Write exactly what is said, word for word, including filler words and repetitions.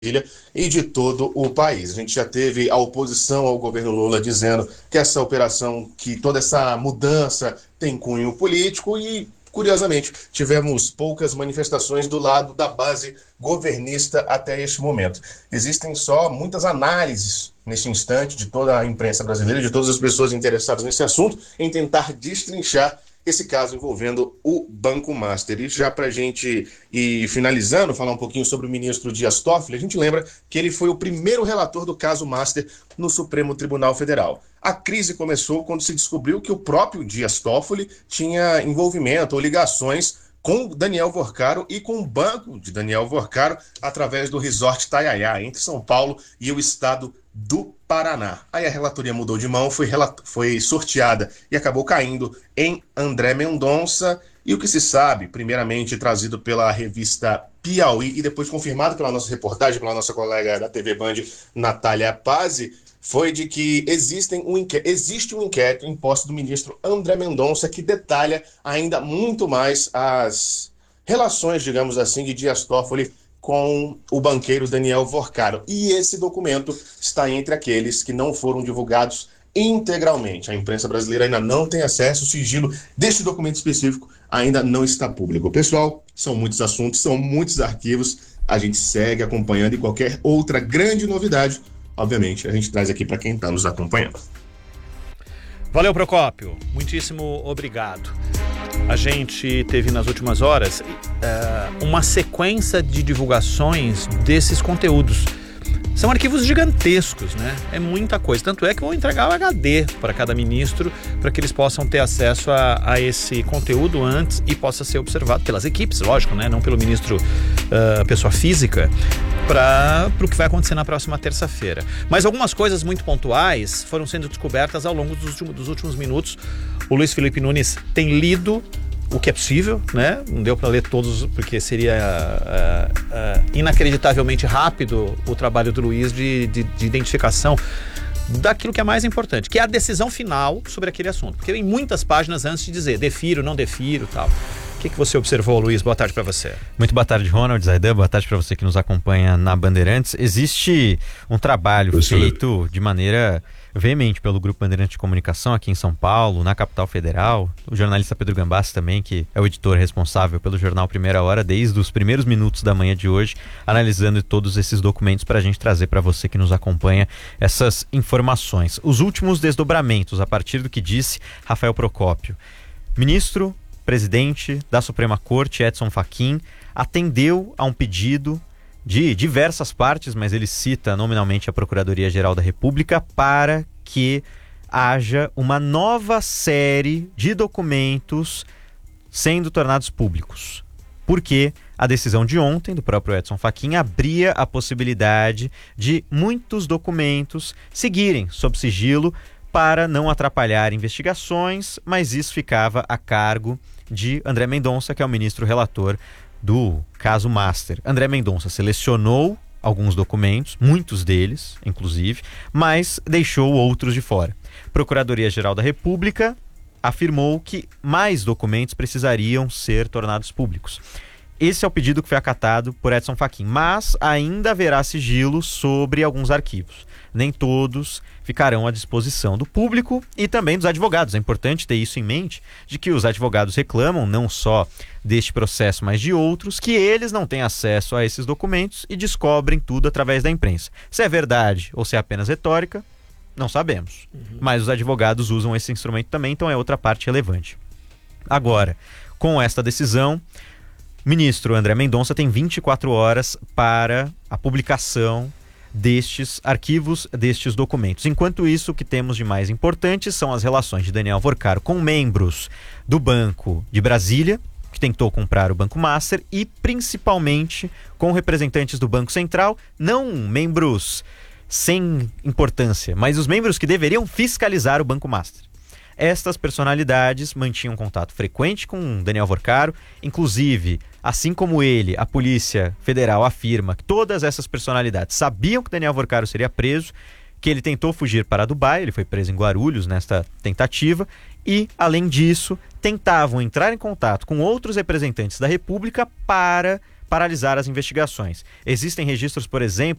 e de todo o país. A gente já teve a oposição ao governo Lula dizendo que essa operação, que toda essa mudança tem cunho político e, curiosamente, tivemos poucas manifestações do lado da base governista até este momento. Existem só muitas análises neste instante de toda a imprensa brasileira, de todas as pessoas interessadas nesse assunto, em tentar destrinchar esse caso envolvendo o Banco Master. E já para a gente ir finalizando, falar um pouquinho sobre o ministro Dias Toffoli, a gente lembra que ele foi o primeiro relator do caso Master no Supremo Tribunal Federal. A crise começou quando se descobriu que o próprio Dias Toffoli tinha envolvimento ou ligações com Daniel Vorcaro e com o banco de Daniel Vorcaro através do Resort Taiaiá, entre São Paulo e o estado do Paraná. Aí a relatoria mudou de mão, foi, foi sorteada e acabou caindo em André Mendonça. E o que se sabe, primeiramente trazido pela revista Piauí e depois confirmado pela nossa reportagem, pela nossa colega da T V Band, Natália Pazzi, foi de que existem um inquérito, existe um inquérito em posse do ministro André Mendonça que detalha ainda muito mais as relações, digamos assim, de Dias Toffoli com o banqueiro Daniel Vorcaro. E esse documento está entre aqueles que não foram divulgados integralmente. A imprensa brasileira ainda não tem acesso, o sigilo deste documento específico ainda não está público. Pessoal, são muitos assuntos, são muitos arquivos, a gente segue acompanhando e qualquer outra grande novidade, obviamente, a gente traz aqui para quem está nos acompanhando. Valeu, Procópio. Muitíssimo obrigado. A gente teve nas últimas horas uh, uma sequência de divulgações desses conteúdos. São arquivos gigantescos, né? É muita coisa. Tanto é que vou entregar o H D para cada ministro para que eles possam ter acesso a, a esse conteúdo antes e possa ser observado pelas equipes, lógico, né? Não pelo ministro, uh, pessoa física, para o que vai acontecer na próxima terça-feira. Mas algumas coisas muito pontuais foram sendo descobertas ao longo dos, dos últimos minutos. O Luiz Felipe Nunes tem lido o que é possível, né? Não deu para ler todos, porque seria uh, uh, inacreditavelmente rápido o trabalho do Luiz de, de, de identificação daquilo que é mais importante, que é a decisão final sobre aquele assunto. Porque em muitas páginas antes de dizer defiro, não defiro e tal. O que, que você observou, Luiz? Boa tarde para você. Muito boa tarde, Ronald, Zaidan. Boa tarde para você que nos acompanha na Bandeirantes. Existe um trabalho Isso feito é. de maneira veemente pelo Grupo Bandeirantes de Comunicação aqui em São Paulo, na capital federal. O jornalista Pedro Gambassi também, que é o editor responsável pelo jornal Primeira Hora, desde os primeiros minutos da manhã de hoje, analisando todos esses documentos para a gente trazer para você que nos acompanha essas informações. Os últimos desdobramentos, a partir do que disse Rafael Procópio. Ministro presidente da Suprema Corte, Edson Fachin, atendeu a um pedido de diversas partes, mas ele cita nominalmente a Procuradoria-Geral da República para que haja uma nova série de documentos sendo tornados públicos. Porque a decisão de ontem do próprio Edson Fachin abria a possibilidade de muitos documentos seguirem sob sigilo para não atrapalhar investigações, mas isso ficava a cargo de André Mendonça, que é o ministro relator do caso Master. André Mendonça selecionou alguns documentos, muitos deles, inclusive, mas deixou outros de fora. Procuradoria-Geral da República afirmou que mais documentos precisariam ser tornados públicos. Esse é o pedido que foi acatado por Edson Fachin, mas ainda haverá sigilo sobre alguns arquivos. Nem todos ficarão à disposição do público e também dos advogados. É importante ter isso em mente, de que os advogados reclamam não só deste processo, mas de outros, que eles não têm acesso a esses documentos e descobrem tudo através da imprensa. Se é verdade ou se é apenas retórica, não sabemos. Uhum. Mas os advogados usam esse instrumento também, então é outra parte relevante. Agora, com esta decisão, o ministro André Mendonça tem vinte e quatro horas para a publicação destes arquivos, destes documentos. Enquanto isso, o que temos de mais importante são as relações de Daniel Vorcaro com membros do Banco de Brasília, que tentou comprar o Banco Master, e principalmente com representantes do Banco Central, não membros sem importância, mas os membros que deveriam fiscalizar o Banco Master. Estas personalidades mantinham contato frequente com Daniel Vorcaro, inclusive, assim como ele, a Polícia Federal afirma que todas essas personalidades sabiam que Daniel Vorcaro seria preso, que ele tentou fugir para Dubai, ele foi preso em Guarulhos nesta tentativa, e, além disso, tentavam entrar em contato com outros representantes da República para paralisar as investigações. Existem registros, por exemplo,